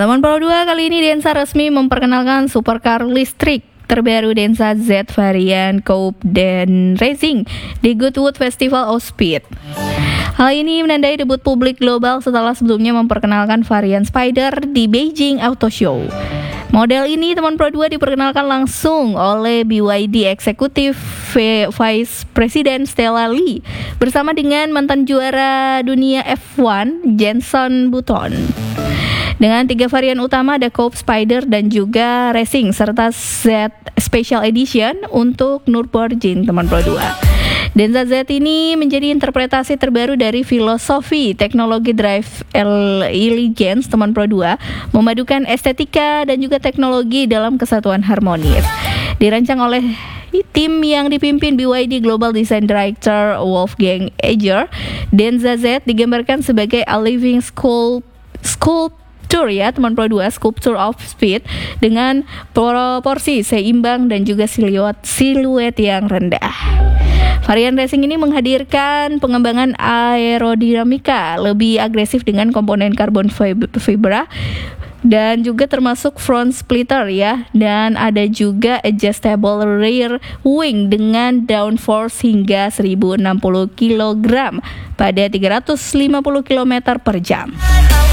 Teman Pro 2 kali ini Denza resmi memperkenalkan supercar listrik terbaru Denza Z varian Coupe dan Racing di Goodwood Festival of Speed. Hal ini menandai debut publik global setelah sebelumnya memperkenalkan varian Spider di Beijing Auto Show. Model ini Teman Pro 2 diperkenalkan langsung oleh BYD Executive Vice President Stella Lee bersama dengan mantan juara dunia F1 Jenson Button. Dengan 3 varian utama ada Coupe, Spider, dan juga Racing serta Z Special Edition untuk Nürburgring Teman Pro 2. Denza Z ini menjadi interpretasi terbaru dari filosofi teknologi drive elegance Teman Pro 2, memadukan estetika dan juga teknologi dalam kesatuan harmonis. Dirancang oleh tim yang dipimpin BYD Global Design Director Wolfgang Egger, Denza Z digambarkan sebagai a living sculpture ya Teman Pro 2, Sculpture of Speed dengan proporsi seimbang dan juga siluet yang rendah. Varian Racing ini menghadirkan pengembangan aerodinamika lebih agresif dengan komponen karbon fiber dan juga termasuk front splitter ya, dan ada juga adjustable rear wing dengan downforce hingga 1060 kg pada 350 km per jam.